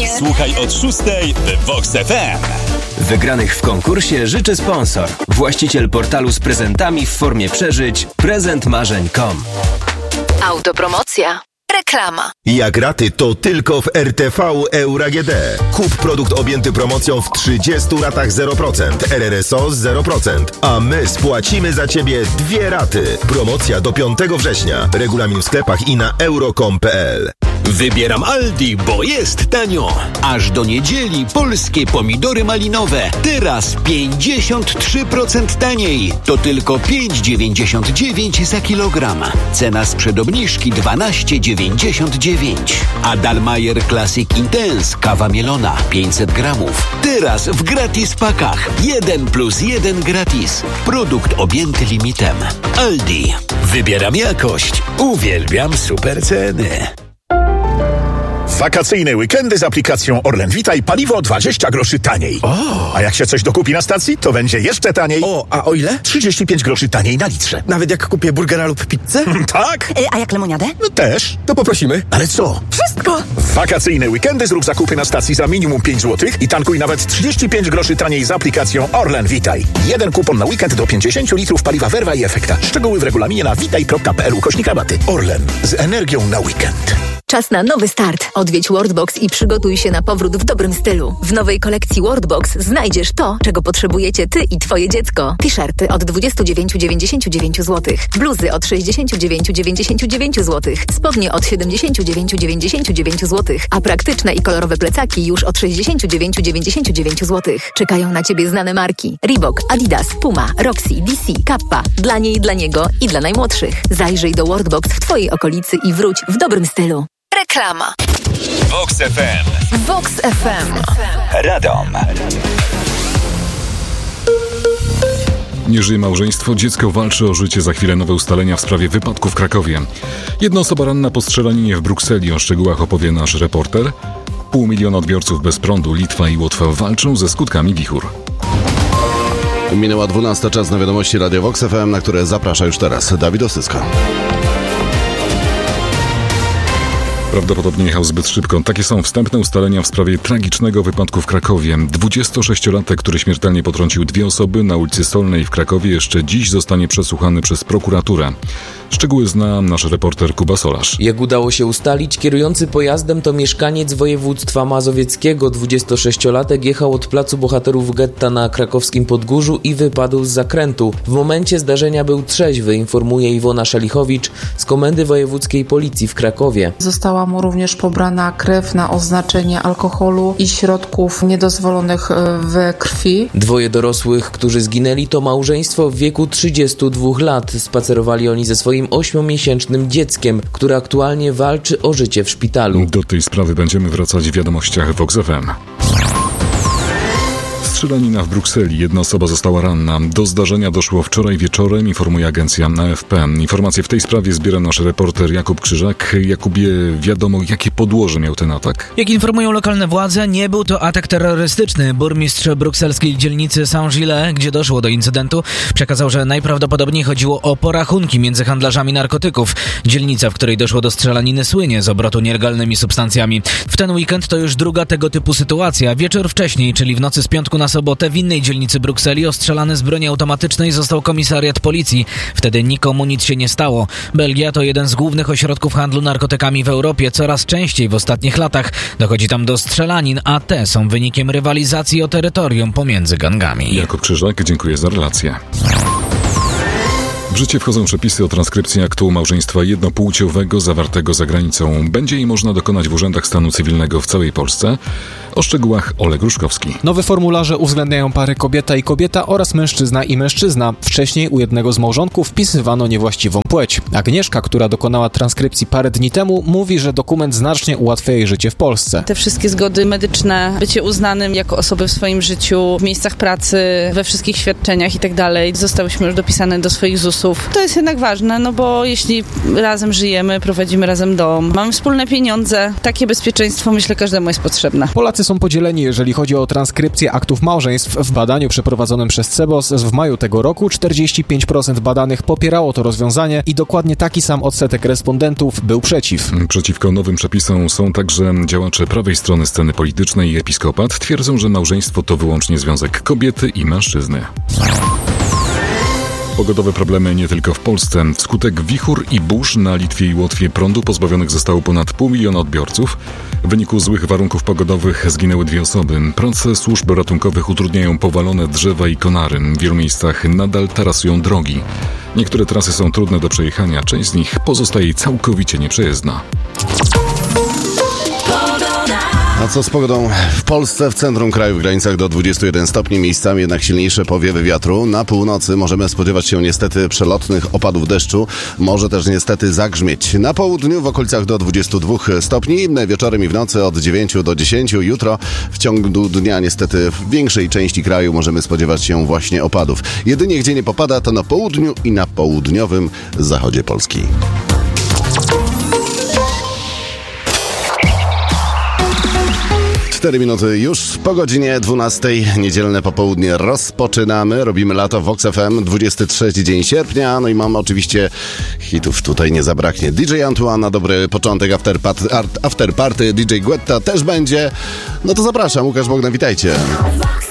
Słuchaj od 6 w Vox FM. Wygranych w konkursie życzy sponsor. Właściciel portalu z prezentami w formie przeżyć prezentmarzeń.com. Autopromocja. Reklama. Jak raty, to tylko w RTV Euro AGD. Kup produkt objęty promocją w 30 ratach 0%, RRSO 0%, a my spłacimy za Ciebie 2 raty. Promocja do 5 września. Regulamin w sklepach i na euro.com.pl. Wybieram Aldi, bo jest tanio. Aż do niedzieli polskie pomidory malinowe. Teraz 53% taniej. To tylko 5,99 za kilogram. Cena sprzed obniżki 12,99. A Dalmayer Classic Intense kawa mielona 500 gramów. Teraz w gratis pakach. 1+1 gratis. Produkt objęty limitem. Aldi. Wybieram jakość. Uwielbiam super ceny. Wakacyjne weekendy z aplikacją Orlen Vitaj paliwo 20 groszy taniej. A jak się coś dokupi na stacji, to będzie jeszcze taniej. A o ile? 35 groszy taniej na litrze. Nawet jak kupię burgera lub pizzę? Tak? A jak lemoniadę? No też. To poprosimy. Ale co? Wszystko! W wakacyjne weekendy zrób zakupy na stacji za minimum 5 zł i tankuj nawet 35 groszy taniej z aplikacją Orlen Vitaj. 1 kupon na weekend do 50 litrów paliwa Verva i Efekta. Szczegóły w regulaminie na vitaj.pl/rabaty. Orlen. Z energią na weekend. Czas na nowy start. Odwiedź Worldbox i przygotuj się na powrót w dobrym stylu. W nowej kolekcji Worldbox znajdziesz to, czego potrzebujecie ty i twoje dziecko. T-shirty od 29,99 zł. Bluzy od 69,99 zł. Spodnie od 79,99 zł. A praktyczne i kolorowe plecaki już od 69,99 zł. Czekają na ciebie znane marki. Reebok, Adidas, Puma, Roxy, DC, Kappa. Dla niej, dla niego i dla najmłodszych. Zajrzyj do Worldbox w twojej okolicy i wróć w dobrym stylu. Reklama. Vox FM. Vox FM. Radom. Nie żyje małżeństwo, dziecko walczy o życie. Za chwilę nowe ustalenia w sprawie wypadku w Krakowie. Jedna osoba ranna po strzelaninie w Brukseli. O szczegółach opowie nasz reporter. 500 000 odbiorców bez prądu. Litwa i Łotwa walczą ze skutkami wichur. Minęła 12, czas na wiadomości Radio Vox FM, na które zaprasza już teraz Dawid Osyska. Prawdopodobnie jechał zbyt szybko. Takie są wstępne ustalenia w sprawie tragicznego wypadku w Krakowie. 26-latek, który śmiertelnie potrącił 2 osoby na ulicy Solnej w Krakowie, jeszcze dziś zostanie przesłuchany przez prokuraturę. Szczegóły zna nasz reporter Kuba Solarz. Jak udało się ustalić, kierujący pojazdem to mieszkaniec województwa mazowieckiego. 26-latek jechał od Placu Bohaterów Getta na krakowskim Podgórzu i wypadł z zakrętu. W momencie zdarzenia był trzeźwy, informuje Iwona Szalichowicz z Komendy Wojewódzkiej Policji w Krakowie. Została mu również pobrana krew na oznaczenie alkoholu i środków niedozwolonych we krwi. 2 dorosłych, którzy zginęli, to małżeństwo w wieku 32 lat. Spacerowali oni ze swoim 8-miesięcznym dzieckiem, które aktualnie walczy o życie w szpitalu. Do tej sprawy będziemy wracać w wiadomościach Vox FM. Strzelanina w Brukseli. Jedna osoba została ranna. Do zdarzenia doszło wczoraj wieczorem, informuje agencja AFP. Informacje w tej sprawie zbiera nasz reporter Jakub Krzyżak. Jakubie, wiadomo, jakie podłoże miał ten atak? Jak informują lokalne władze, nie był to atak terrorystyczny. Burmistrz brukselskiej dzielnicy Saint-Gilles, gdzie doszło do incydentu, przekazał, że najprawdopodobniej chodziło o porachunki między handlarzami narkotyków. Dzielnica, w której doszło do strzelaniny, słynie z obrotu nielegalnymi substancjami. W ten weekend to już druga tego typu sytuacja. Wieczór wcześniej, czyli w nocy z piątku na sobotę, w innej dzielnicy Brukseli ostrzelany z broni automatycznej został komisariat policji. Wtedy nikomu nic się nie stało. Belgia to jeden z głównych ośrodków handlu narkotykami w Europie. Coraz częściej w ostatnich latach dochodzi tam do strzelanin, a te są wynikiem rywalizacji o terytorium pomiędzy gangami. Jakub Krzyżak, dziękuję za relację. W życie wchodzą przepisy o transkrypcji aktu małżeństwa jednopłciowego zawartego za granicą. Będzie jej można dokonać w urzędach stanu cywilnego w całej Polsce. O szczegółach Oleg Ruszkowski. Nowe formularze uwzględniają pary kobieta i kobieta oraz mężczyzna i mężczyzna. Wcześniej u jednego z małżonków wpisywano niewłaściwą płeć. Agnieszka, która dokonała transkrypcji parę dni temu, mówi, że dokument znacznie ułatwia jej życie w Polsce. Te wszystkie zgody medyczne, bycie uznanym jako osoby w swoim życiu, w miejscach pracy, we wszystkich świadczeniach i tak dalej, zostałyśmy już dopisane do swoich ZUS-ów. rodziców. To jest jednak ważne, no bo jeśli razem żyjemy, prowadzimy razem dom, mamy wspólne pieniądze, takie bezpieczeństwo, myślę, każdemu jest potrzebne. Polacy są podzieleni, jeżeli chodzi o transkrypcję aktów małżeństw. W badaniu przeprowadzonym przez CBOS w maju tego roku 45% badanych popierało to rozwiązanie i dokładnie taki sam odsetek respondentów był przeciw. Przeciwko nowym przepisom są także działacze prawej strony sceny politycznej i episkopat. Twierdzą, że małżeństwo to wyłącznie związek kobiety i mężczyzny. Pogodowe problemy nie tylko w Polsce. Wskutek wichur i burz na Litwie i Łotwie prądu pozbawionych zostało ponad 500 000 odbiorców. W wyniku złych warunków pogodowych zginęły 2 osoby. Prace służb ratunkowych utrudniają powalone drzewa i konary. W wielu miejscach nadal tarasują drogi. Niektóre trasy są trudne do przejechania, część z nich pozostaje całkowicie nieprzejezdna. A co z pogodą w Polsce? W centrum kraju w granicach do 21 stopni, miejscami jednak silniejsze powiewy wiatru. Na północy możemy spodziewać się niestety przelotnych opadów deszczu. Może też niestety zagrzmieć. Na południu w okolicach do 22 stopni, wieczorem i w nocy od 9 do 10. Jutro w ciągu dnia niestety w większej części kraju możemy spodziewać się właśnie opadów. Jedynie gdzie nie popada to na południu i na południowym zachodzie Polski. Cztery minuty już po godzinie 12. Niedzielne popołudnie rozpoczynamy. Robimy lato w Vox FM, 23 dzień sierpnia. No i mamy oczywiście hitów, tutaj nie zabraknie. DJ Antoine na dobry początek, after party, DJ Guetta też będzie. No to zapraszam, Łukasz Bogdan, witajcie.